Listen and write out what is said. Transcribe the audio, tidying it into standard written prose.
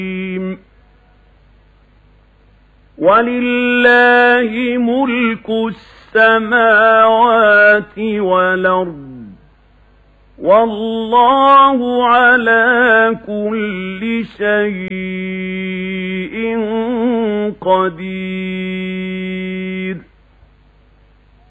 ولله ملك السماوات والأرض والله على كل شيء قدير.